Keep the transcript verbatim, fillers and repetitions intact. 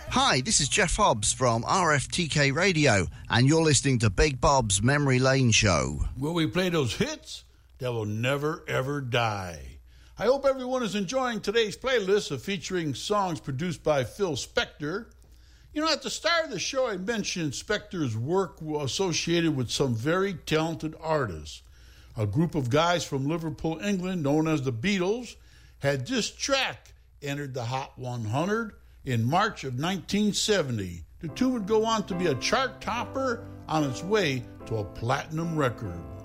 Hi, this is Jeff Hobbs from R F T K Radio, and you're listening to Big Bob's Memory Lane Show, where we play those hits that will never, ever die. I hope everyone is enjoying today's playlist of featuring songs produced by Phil Spector. You know, at the start of the show, I mentioned Spector's work associated with some very talented artists. A group of guys from Liverpool, England, known as the Beatles, had this track entered the Hot one hundred in March of nineteen seventy. The tune would go on to be a chart topper on its way to a platinum record.